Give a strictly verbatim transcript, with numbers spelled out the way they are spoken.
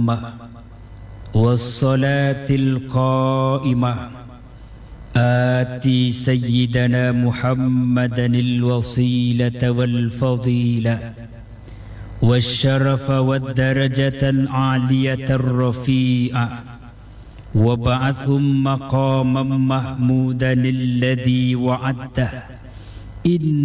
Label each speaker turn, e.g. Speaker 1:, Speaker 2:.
Speaker 1: التامة والصلاة القائمة آتي سيدنا محمدا الوسيلة والفضيلة والشرف والدرجة العالية الرفيعة وابعثهم مقاما محمودا الذي وعدته إن